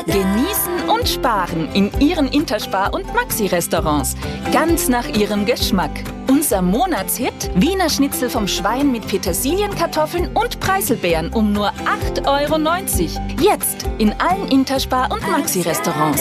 Genießen und sparen in Ihren Interspar- und Maxi-Restaurants. Ganz nach Ihrem Geschmack. Unser Monatshit: Wiener Schnitzel vom Schwein mit Petersilienkartoffeln und Preiselbeeren um nur 8,90 €. Jetzt in allen Interspar- und Maxi-Restaurants.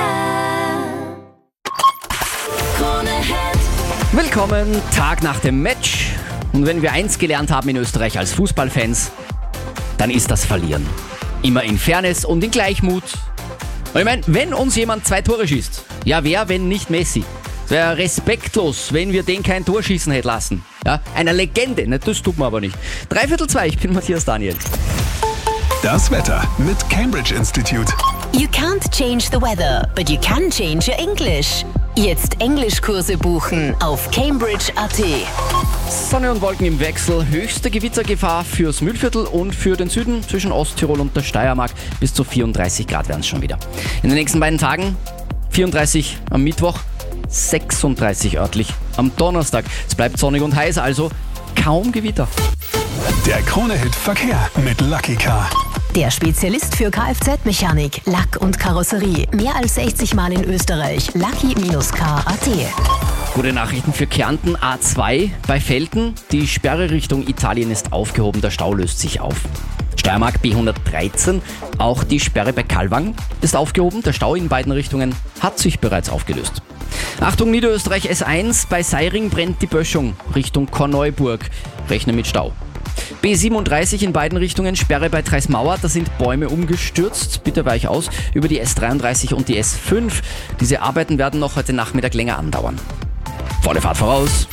Willkommen, Tag nach dem Match. Und wenn wir eins gelernt haben in Österreich als Fußballfans, dann ist das Verlieren. Immer in Fairness und in Gleichmut. Und ich meine, wenn uns jemand 2 Tore schießt, ja, wer, wenn nicht Messi? Es wäre respektlos, wenn wir den kein Tor schießen hätten lassen. Ja, einer Legende, das tut man aber nicht. 3:15, ich bin Matthias Daniel. Das Wetter mit Cambridge Institute. You can't change the weather, but you can change your English. Jetzt Englischkurse buchen auf Cambridge.at. Sonne und Wolken im Wechsel, höchste Gewittergefahr fürs Mühlviertel und für den Süden zwischen Osttirol und der Steiermark. Bis zu 34 Grad werden es schon wieder. In den nächsten beiden Tagen 34 am Mittwoch, 36 örtlich am Donnerstag. Es bleibt sonnig und heiß, also kaum Gewitter. Der Krone-Hit Verkehr mit Lucky Car. Der Spezialist für Kfz-Mechanik, Lack und Karosserie. Mehr als 60 Mal in Österreich. Lucky-car.at. Gute Nachrichten für Kärnten, A2 bei Velten. Die Sperre Richtung Italien ist aufgehoben, der Stau löst sich auf. Steiermark B113, auch die Sperre bei Kalwang ist aufgehoben. Der Stau in beiden Richtungen hat sich bereits aufgelöst. Achtung, Niederösterreich S1, bei Seiring brennt die Böschung Richtung Korneuburg. Rechne mit Stau. B37 in beiden Richtungen, Sperre bei Treismauer, da sind Bäume umgestürzt. Bitte weich aus über die S33 und die S5. Diese Arbeiten werden noch heute Nachmittag länger andauern. Volle Fahrt voraus.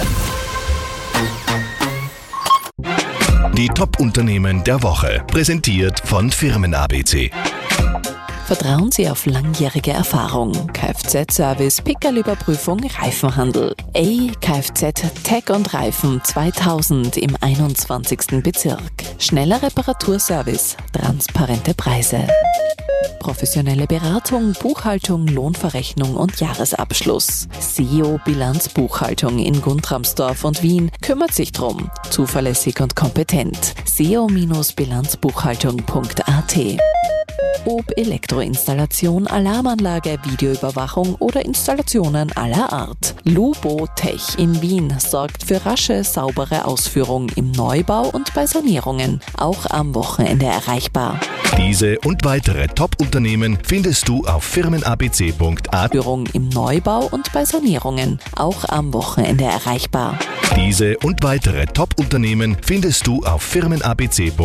Die Top-Unternehmen der Woche, präsentiert von Firmen ABC. Vertrauen Sie auf langjährige Erfahrung. Kfz-Service, Pickerl-Überprüfung, Reifenhandel. Kfz Tech und Reifen 2000 im 21. Bezirk. Schneller Reparaturservice, transparente Preise. Professionelle Beratung, Buchhaltung, Lohnverrechnung und Jahresabschluss. SEO Bilanzbuchhaltung in Guntramsdorf und Wien kümmert sich drum. Zuverlässig und kompetent. SEO-Bilanzbuchhaltung.at. Ob Elektroinstallation, Alarmanlage, Videoüberwachung oder Installationen aller Art. Lubo Tech in Wien sorgt für rasche, saubere Ausführung im Neubau und bei Sanierungen. Auch am Wochenende erreichbar. Diese und weitere Top-Unternehmen findest du auf firmenabc.at. Führung im Neubau und bei Sanierungen. Auch am Wochenende erreichbar. Diese und weitere Top-Unternehmen findest du auf firmenabc.at.